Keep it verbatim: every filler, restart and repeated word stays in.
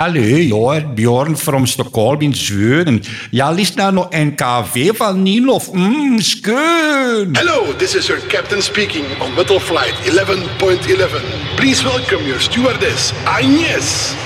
Hallo, ja, Bjorn from Stockholm in Zweden. Ja, lyssnar nog N K V van Nilov. Mm, skön! Hello, this is your captain speaking on Battle Flight eleven point eleven. Please welcome your stewardess, Agnes.